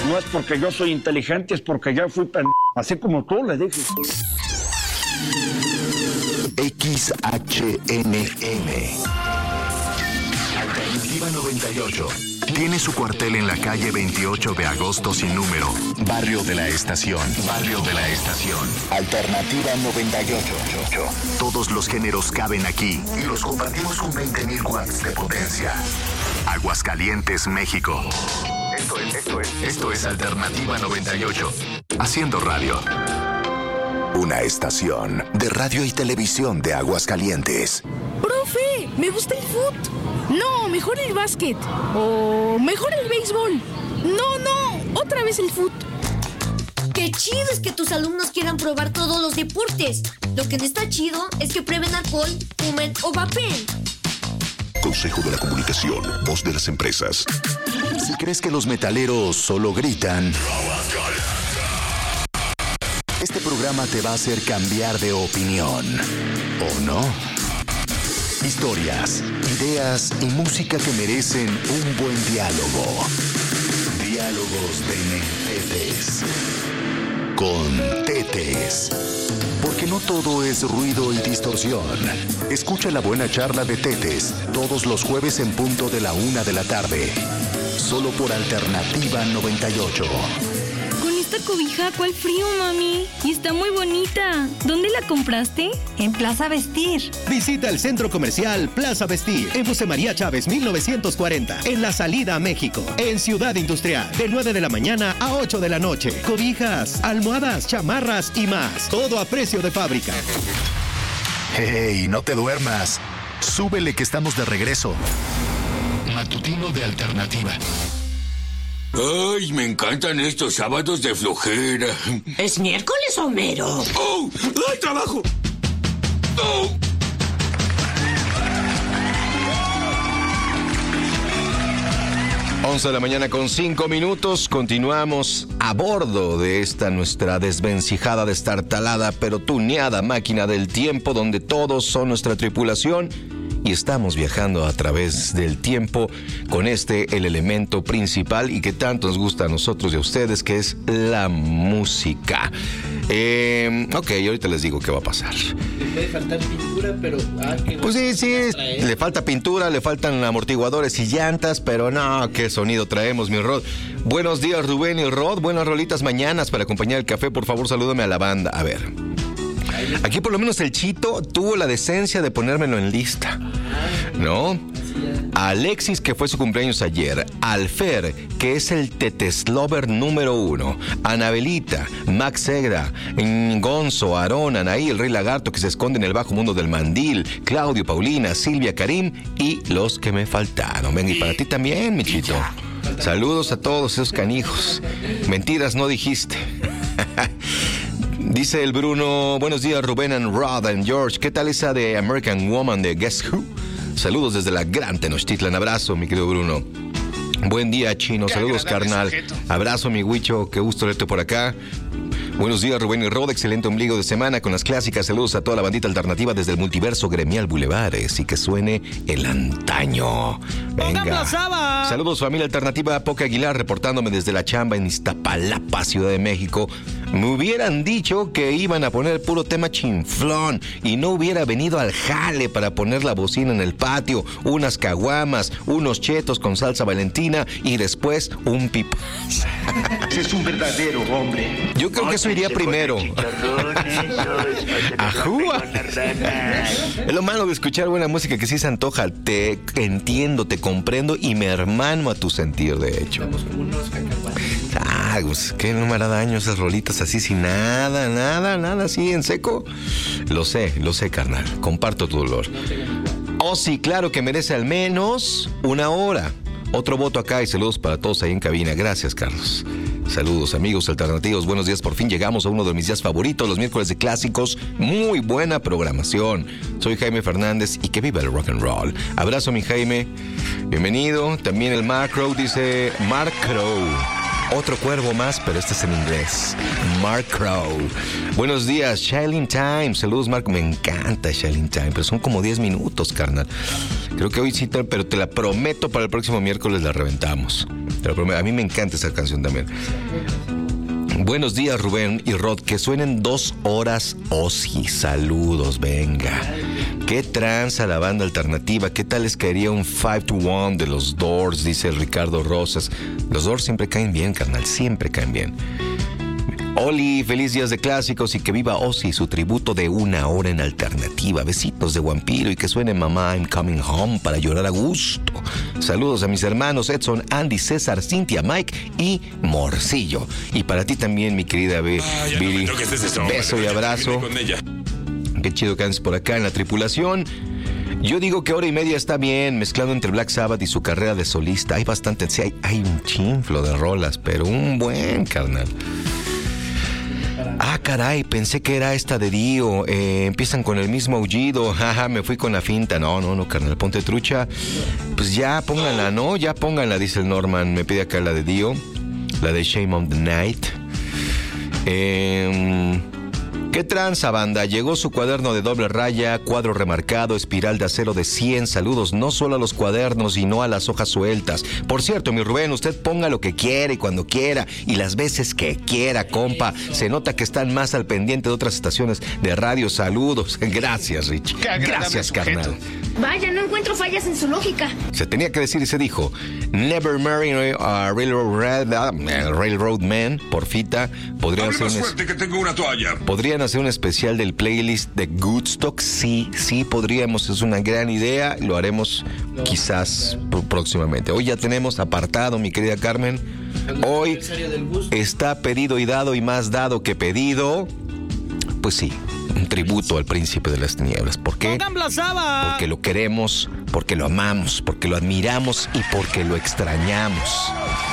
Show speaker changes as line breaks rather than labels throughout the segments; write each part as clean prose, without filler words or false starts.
No es porque yo soy inteligente, es porque ya fui así como tú le dije.
XHNN Alternativa 98 tiene su cuartel en la calle 28 de agosto sin número, Barrio de la Estación. Barrio de la Estación. Alternativa 98. Todos los géneros caben aquí y los compartimos con 20,000 watts de potencia. Aguascalientes, México. Esto es Alternativa 98. Haciendo radio. Una estación de radio y televisión de Aguascalientes.
¡Profe! ¡Me gusta el fútbol! No, mejor el básquet. O mejor el béisbol. No, otra vez el fútbol.
¡Qué chido es que tus alumnos quieran probar todos los deportes! Lo que no está chido es que prueben alcohol, fumen o vapen.
Consejo de la Comunicación, voz de las empresas. Si crees que los metaleros solo gritan, este programa te va a hacer cambiar de opinión. ¿O no? Historias, ideas y música que merecen un buen diálogo. Diálogos de Tetes. Con Tetes. Porque no todo es ruido y distorsión. Escucha la buena charla de Tetes todos los jueves en punto de la 1 de la tarde. Solo por Alternativa 98.
Esta cobija, ¿cuál frío, mami? Y está muy bonita. ¿Dónde la compraste?
En Plaza Vestir.
Visita el centro comercial Plaza Vestir en José María Chávez 1940, en la salida a México, en Ciudad Industrial, de 9 de la mañana a 8 de la noche. Cobijas, almohadas, chamarras y más. Todo a precio de fábrica.
¡Hey, no te duermas! Súbele que estamos de regreso. Matutino de Alternativa.
Ay, me encantan estos sábados de flojera.
¿Es miércoles, Homero?
¡Oh! ¡Hay trabajo! ¡Oh!
11 de la mañana con 5 minutos. Continuamos a bordo de esta nuestra desvencijada, destartalada, pero tuneada máquina del tiempo, donde todos son nuestra tripulación. Y estamos viajando a través del tiempo con el elemento principal y que tanto nos gusta a nosotros y a ustedes, que es la música. Ok, ahorita les digo qué va a pasar.
Le puede faltar pintura, pero...
Pues sí, le falta pintura, le faltan amortiguadores y llantas, pero no, qué sonido traemos, mi Rod. Buenos días, Rubén y Rod. Buenas rolitas mañanas para acompañar el café. Por favor, salúdame a la banda. A ver... Aquí por lo menos el Chito tuvo la decencia de ponérmelo en lista, ¿no? A Alexis, que fue su cumpleaños ayer. Alfer, que es el Teteslover número 1. Anabelita, Max Segra, Gonzo, Aarón, Anaí, el Rey Lagarto, que se esconde en el bajo mundo del mandil. Claudio, Paulina, Silvia, Karim y los que me faltaron. Venga, y para ti también, mi Chito. Saludos a todos esos canijos. Mentiras no dijiste. Dice el Bruno, buenos días Rubén and Rod and George, ¿qué tal esa de American Woman de Guess Who? Saludos desde la gran Tenochtitlan, abrazo mi querido Bruno. Buen día Chino, saludos carnal, abrazo mi Huicho, qué gusto verte por acá. Buenos días Rubén y Rod, excelente ombligo de semana con las clásicas, saludos a toda la bandita alternativa desde el multiverso gremial Bulevares y que suene el antaño. Venga. Saludos familia alternativa, Poca Aguilar reportándome desde la chamba en Iztapalapa, Ciudad de México. Me hubieran dicho que iban a poner puro tema chinflón y no hubiera venido al jale para poner la bocina en el patio, unas caguamas, unos chetos con salsa valentina y después un pipa.
Es un verdadero hombre.
Yo creo que eso iría primero. Ajúa. Es lo malo de escuchar buena música, que sí se antoja. Te entiendo, te comprendo y me hermano a tu sentir, de hecho. Pues qué no me hará daño esas rolitas así sin nada, así en seco. Lo sé, carnal. Comparto tu dolor. Oh, sí, claro que merece al menos una hora. Otro voto acá y saludos para todos ahí en cabina. Gracias, Carlos. Saludos, amigos alternativos. Buenos días. Por fin llegamos a uno de mis días favoritos, los miércoles de clásicos. Muy buena programación. Soy Jaime Fernández y que viva el rock and roll. Abrazo, mi Jaime. Bienvenido. También el Macro, dice Mark Crow. Otro cuervo más, pero este es en inglés. Mark Crow. Buenos días, Shailene Time. Saludos, Mark. Me encanta Shailene Time, pero son como 10 minutos, carnal. Creo que hoy sí, pero te la prometo, para el próximo miércoles la reventamos. Te la prometo. A mí me encanta esa canción también. Buenos días, Rubén y Rod. Que suenen 2 horas Ozzy. Saludos, venga. Qué tranza la banda alternativa. ¿Qué tal les caería un 5 to 1 de los Doors? Dice Ricardo Rosas. Los Doors siempre caen bien, carnal. Siempre caen bien. Oli, feliz días de clásicos y que viva Ozzy, su tributo de 1 hora en alternativa. Besitos de vampiro y que suene Mamá I'm Coming Home para llorar a gusto. Saludos a mis hermanos Edson, Andy, César, Cintia, Mike y Morcillo. Y para ti también, mi querida Billy. Beso y abrazo. Qué chido que andes por acá en la tripulación. Yo digo que 1 hora y media está bien, mezclando entre Black Sabbath y su carrera de solista. Hay bastante, sí, hay un chinflo de rolas, pero un buen, carnal. Ah, caray, pensé que era esta de Dio. Empiezan con el mismo aullido. Jaja, me fui con la finta. No, carnal, ponte trucha. Pues ya pónganla, ¿no? Ya pónganla, dice el Norman. Me pide acá la de Dio. La de Shame on the Night. ¿Qué tranza, banda? Llegó su cuaderno de doble raya, cuadro remarcado, espiral de acero de 100. Saludos no solo a los cuadernos, sino a las hojas sueltas. Por cierto, mi Rubén, usted ponga lo que quiera y cuando quiera y las veces que quiera, compa. Se nota que están más al pendiente de otras estaciones de radio. Saludos. Gracias, Rich. Gracias, carnal.
Vaya, no encuentro fallas en su lógica.
Se tenía que decir y se dijo. Never marry a Railroad Man, porfita. Podrían hacer
suerte que tengo una toalla.
Podrían hacer un especial del playlist de Woodstock. Sí, podríamos. Es una gran idea. Lo haremos quizás próximamente. Hoy ya tenemos apartado, mi querida Carmen. Hoy está pedido y dado y más dado que pedido. Pues sí, un tributo al príncipe de las tinieblas. ¿Por qué? Porque lo queremos, porque lo amamos, porque lo admiramos y porque lo extrañamos.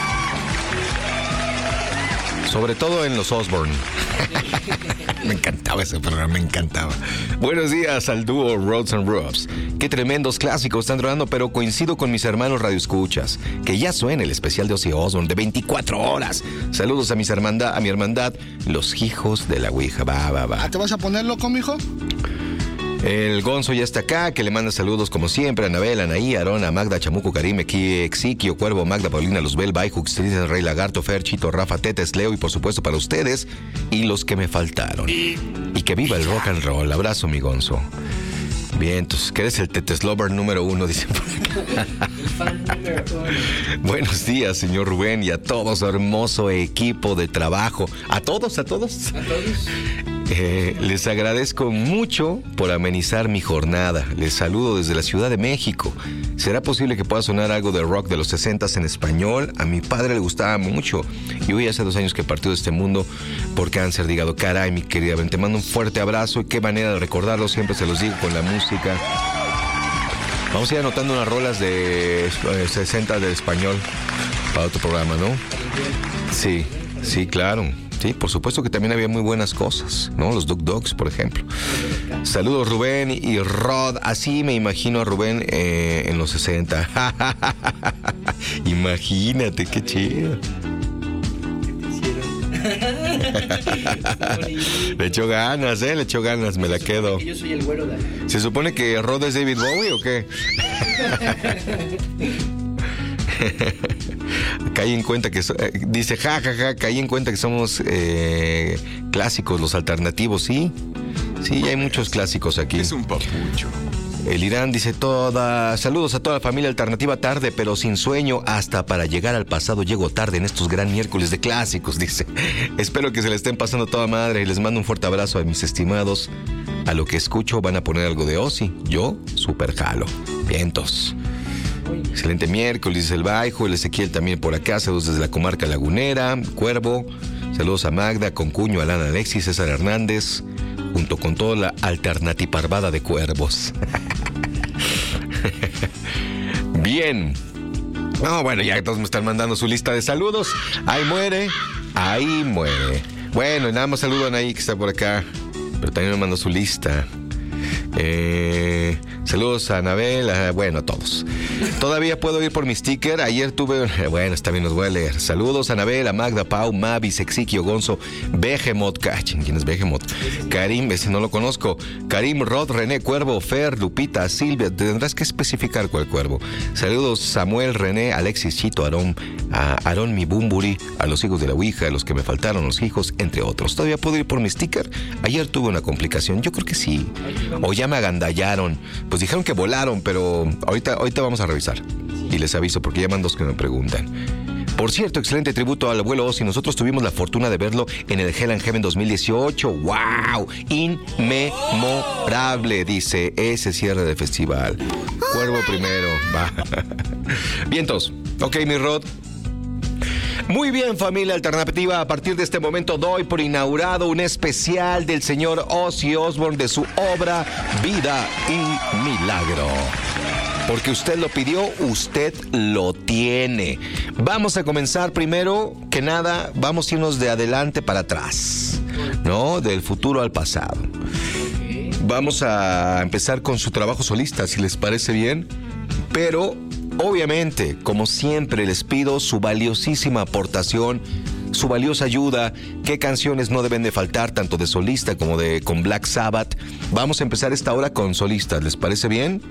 Sobre todo en los Osborne. Me encantaba ese programa, me encantaba. Buenos días al dúo Roads and Roofs. Qué tremendos clásicos están rodando, pero coincido con mis hermanos radioescuchas. Que ya suene el especial de Ozzy Osbourne de 24 horas. Saludos a mi hermandad, los hijos de la Ouija. Va.
¿Te vas a poner loco, mijo?
El Gonzo ya está acá, que le manda saludos como siempre a Anabel, Anaí, Arona, Magda, Chamuco, Karime, Exikio, Cuervo, Magda, Paulina, Luzbel, Baihux, Tristan, Rey Lagarto, Fer, Chito, Rafa, Tetes, Leo y por supuesto para ustedes y los que me faltaron. Y que viva el rock and roll. Abrazo, mi Gonzo. Bien, entonces, que eres el Tetes Lover número 1, dicen por acá. Buenos días, señor Rubén, y a todo su hermoso equipo de trabajo. ¿A todos? Les agradezco mucho por amenizar mi jornada. Les saludo desde la Ciudad de México. ¿Será posible que pueda sonar algo de rock de los 60s en español? A mi padre le gustaba mucho y hoy hace 2 años que partió de este mundo por cáncer de hígado. Caray, mi querida, te mando un fuerte abrazo y qué manera de recordarlo, siempre se los digo con la música. Vamos a ir anotando unas rolas de 60 de español para otro programa, ¿no? Sí, claro. Sí, por supuesto que también había muy buenas cosas, ¿no? Los Duk Dogs, por ejemplo. Saludos, Rubén y Rod. Así me imagino a Rubén en los 60. Imagínate, qué chido. Le echó ganas, me la quedo.
Yo soy el güero de...
¿Se supone que Rod es David Bowie o qué? Caí en cuenta que dice caí en cuenta que somos clásicos, los alternativos. Sí, hay muchos clásicos aquí.
Es un papucho.
El Irán dice saludos a toda la familia alternativa, tarde pero sin sueño, hasta para llegar al pasado llego tarde en estos gran miércoles de clásicos, dice. Espero que se le estén pasando toda madre y les mando un fuerte abrazo a mis estimados. A lo que escucho van a poner algo de Ozzy, yo super jalo. Vientos. Excelente miércoles, dice el Baijo, el Ezequiel también por acá, saludos desde la comarca lagunera, Cuervo, saludos a Magda, Concuño, Alana, Alexis, César Hernández, junto con toda la alternatiparvada de cuervos. Bien. No, bueno, ya todos me están mandando su lista de saludos. Ahí muere. Bueno, y nada más saludan ahí que está por acá, pero también me mandó su lista. Saludos a Anabel, bueno, a todos. Todavía puedo ir por mi sticker. Ayer tuve, bueno, esta también los voy a leer. Saludos a Anabel, a Magda, Pau, Mavi, Sexiquio, Gonzo, Behemoth, ¿quién es Behemoth? Karim, ese no lo conozco. Karim, Rod, René, Cuervo, Fer, Lupita, Silvia, tendrás que especificar cuál Cuervo. Saludos Samuel, René, Alexis, Chito, Aarón, a Aarón, mi Bumburi, a los hijos de la Ouija, a los que me faltaron, los hijos, entre otros. ¿Todavía puedo ir por mi sticker? Ayer tuve una complicación, yo creo que sí. O ya me agandallaron. Pues dijeron que volaron, pero ahorita vamos a revisar. Y les aviso porque llaman dos que me preguntan. Por cierto, excelente tributo al abuelo Ozzy. Nosotros tuvimos la fortuna de verlo en el Hell and Heaven 2018. ¡Wow! Inmemorable, dice ese cierre de festival. Cuervo primero. Va. Vientos. Ok, mi Rod. Muy bien, familia alternativa, a partir de este momento doy por inaugurado un especial del señor Ozzy Osbourne de su obra Vida y Milagro. Porque usted lo pidió, usted lo tiene. Vamos a comenzar primero que nada, vamos a irnos de adelante para atrás, ¿no? Del futuro al pasado. Vamos a empezar con su trabajo solista, si les parece bien, pero obviamente, como siempre, les pido su valiosísima aportación, su valiosa ayuda. ¿Qué canciones no deben de faltar, tanto de solista como con Black Sabbath? Vamos a empezar esta hora con solistas, ¿les parece bien?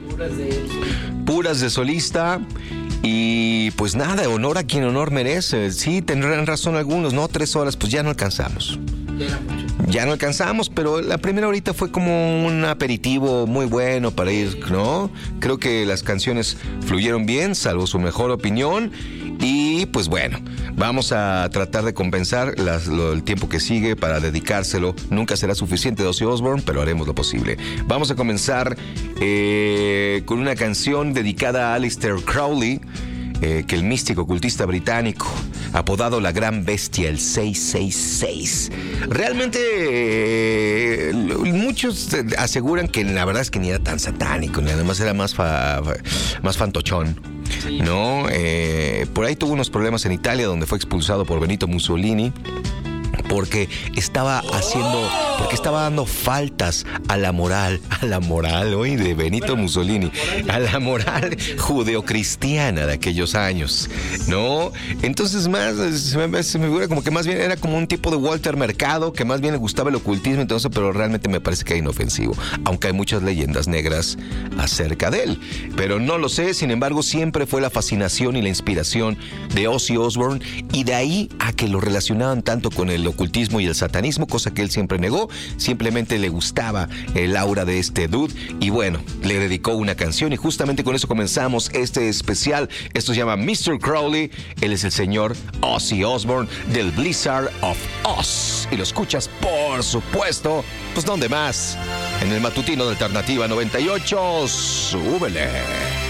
Puras de solista. Y pues nada, honor a quien honor merece. Sí, tendrán razón algunos, ¿no? 3 horas, pues ya no alcanzamos. Ya no alcanzamos, pero la primera horita fue como un aperitivo muy bueno para ir, ¿no? Creo que las canciones fluyeron bien, salvo su mejor opinión. Y pues bueno, vamos a tratar de compensar el tiempo que sigue para dedicárselo. Nunca será suficiente de Ozzy Osbourne, pero haremos lo posible. Vamos a comenzar con una canción dedicada a Aleister Crowley, que el místico ocultista británico, apodado la Gran Bestia, el 666. Realmente muchos aseguran que la verdad es que ni era tan satánico, ni además era más fantochón. Sí. ¿No? Por ahí tuvo unos problemas en Italia, donde fue expulsado por Benito Mussolini porque estaba dando faltas a la moral hoy de Benito Mussolini, a la moral judeocristiana de aquellos años, ¿no? Entonces se me figura como que más bien era como un tipo de Walter Mercado, que más bien le gustaba el ocultismo, entonces, pero realmente me parece que era inofensivo, aunque hay muchas leyendas negras acerca de él, pero no lo sé. Sin embargo, siempre fue la fascinación y la inspiración de Ozzy Osbourne, y de ahí a que lo relacionaban tanto con el ocultismo y el satanismo, cosa que él siempre negó. Simplemente le gustaba el aura de este dude, y bueno, le dedicó una canción, y justamente con eso comenzamos este especial. Esto se llama Mr. Crowley. Él es el señor Ozzy Osbourne del Blizzard of Oz, y lo escuchas, por supuesto, pues ¿dónde más? En el matutino de Alternativa 98. ¡Súbele!